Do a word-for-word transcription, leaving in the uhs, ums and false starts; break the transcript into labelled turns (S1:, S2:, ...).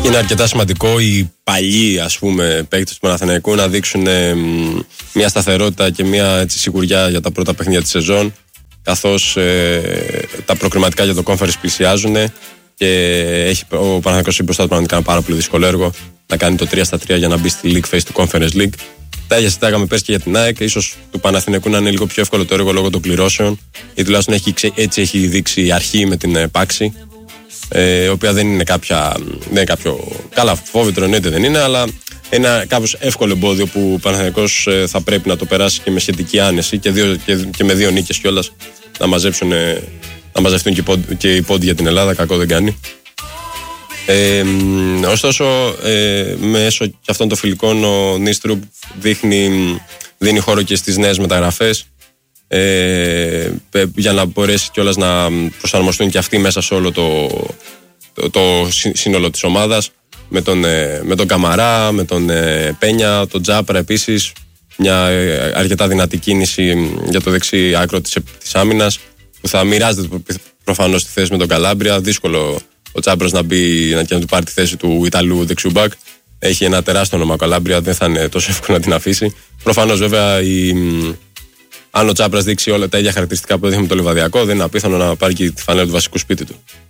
S1: Είναι αρκετά σημαντικό οι παλιοί, ας πούμε, παίκτες του Παναθηναϊκού να δείξουν ε, μια σταθερότητα και μια έτσι, σιγουριά για τα πρώτα παιχνίδια της σεζόν, καθώς ε, τα προκριματικά για το Conference πλησιάζουν και έχει, ο Παναθηναϊκός έχει μπροστά του πραγματικά ένα πάρα πολύ δύσκολο έργο να κάνει το τρία στα τρία για να μπει στη League Phase του Conference League. Τα ίδια συζητάγαμε πέρσι και για την ΑΕΚ. Ίσως του Παναθηναϊκού να είναι λίγο πιο εύκολο το έργο λόγω των κληρώσεων, ή τουλάχιστον έχει, έτσι έχει δείξει η αρχή με την Πάξη. Ε, η οποία δεν είναι, κάποια, δεν είναι κάποιο. Καλά, φόβητρο εννοείται δεν είναι, αλλά ένα κάπως εύκολο εμπόδιο που ο Παναθηναϊκός ε, θα πρέπει να το περάσει και με σχετική άνεση και, δύο, και, και με δύο νίκες κιόλας να, μαζέψουν, ε, να μαζευτούν και, πόντ, και οι πόντοι για την Ελλάδα. Κακό δεν κάνει. Ε, ωστόσο, ε, μέσω και αυτών των φιλικών ο Νίστρουμπ δείχνει, δίνει χώρο και στις νέες μεταγραφές. Ε, για να μπορέσει κιόλας να προσαρμοστούν και αυτοί μέσα σε όλο το, το, το σύνολο της ομάδας με τον, με τον Καμαρά, με τον Πένια, τον Τζάπρα επίσης, μια αρκετά δυνατή κίνηση για το δεξί άκρο της, της άμυνας που θα μοιράζεται προφανώς τη θέση με τον Καλάμπρια. Δύσκολο ο Τσάμπρας να μπει να, να του πάρει τη θέση του Ιταλού δεξιού μπακ. Έχει ένα τεράστιο όνομα ο Καλάμπρια, δεν θα είναι τόσο εύκολο να την αφήσει. Προφανώς βέβαια η αν ο Τσάπρας δείξει όλα τα ίδια χαρακτηριστικά που έδειχνε με το Λιβαδιακό, δεν είναι απίθανο να πάρει και τη φανέλα του βασικού σπίτι του.